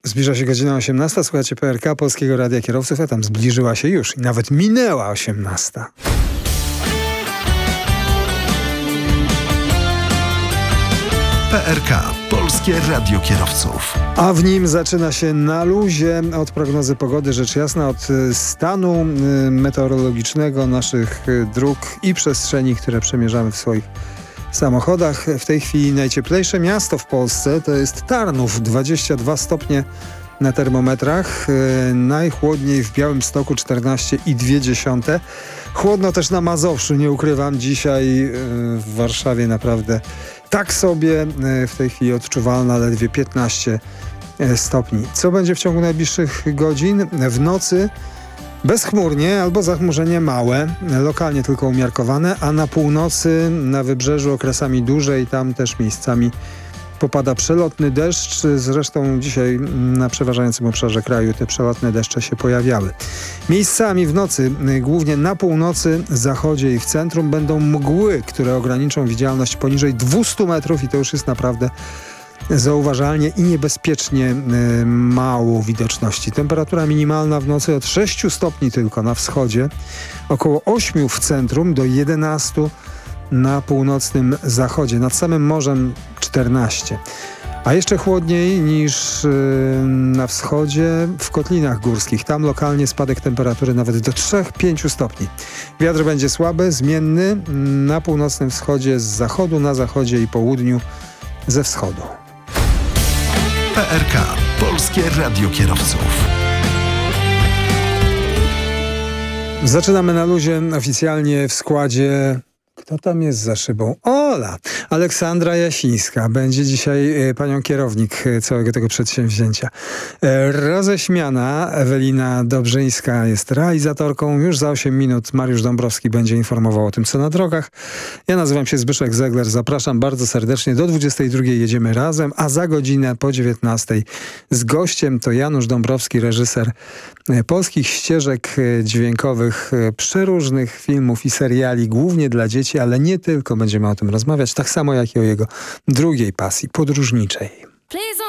Zbliża się godzina 18. Słuchajcie PRK, Polskiego Radia Kierowców, a tam zbliżyła się już i nawet minęła 18. PRK, Polskie Radio Kierowców. A w nim zaczyna się na luzie od prognozy pogody, rzecz jasna, od stanu meteorologicznego naszych dróg i przestrzeni, które przemierzamy w swoich samochodach. W tej chwili najcieplejsze miasto w Polsce to jest Tarnów, 22 stopnie na termometrach. Najchłodniej w Białymstoku 14,2. Chłodno też na Mazowszu, nie ukrywam. Dzisiaj w Warszawie naprawdę tak sobie. W tej chwili odczuwalna ledwie 15 stopni. Co będzie w ciągu najbliższych godzin? W nocy bezchmurnie albo zachmurzenie małe, lokalnie tylko umiarkowane, a na północy, na wybrzeżu okresami dłużej, tam też miejscami popada przelotny deszcz. Zresztą dzisiaj na przeważającym obszarze kraju te przelotne deszcze się pojawiały. Miejscami w nocy, głównie na północy, zachodzie i w centrum, będą mgły, które ograniczą widzialność poniżej 200 metrów i to już jest naprawdę zauważalnie i niebezpiecznie mało widoczności. Temperatura minimalna w nocy od 6 stopni tylko na wschodzie, około 8 w centrum, do 11 na północnym zachodzie. Nad samym morzem 14. A jeszcze chłodniej niż na wschodzie w kotlinach górskich. Tam lokalnie spadek temperatury nawet do 3-5 stopni. Wiatr będzie słaby, zmienny na północnym wschodzie z zachodu, na zachodzie i południu ze wschodu. PRK, Polskie Radio Kierowców. Zaczynamy na luzie oficjalnie w składzie. Kto tam jest za szybą? Ola! Aleksandra Jasińska będzie dzisiaj panią kierownik całego tego przedsięwzięcia. Roześmiana Ewelina Dobrzyńska jest realizatorką. Już za 8 minut Mariusz Dąbrowski będzie informował o tym, co na drogach. Ja nazywam się Zbyszek Zegler. Zapraszam bardzo serdecznie. Do 22 jedziemy razem, a za godzinę po 19 z gościem to Janusz Dąbrowski, reżyser polskich ścieżek dźwiękowych, przeróżnych filmów i seriali, głównie dla dzieci, ale nie tylko. Będziemy o tym rozmawiać, tak samo jak i o jego drugiej pasji, podróżniczej.